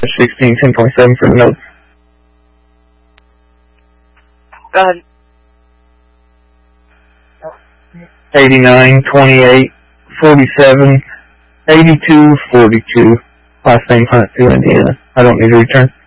16, 10.7 for the note. Go ahead. 89, 28, 47, 82, 42. Last name Hunt, 2 Indiana. I don't need a return.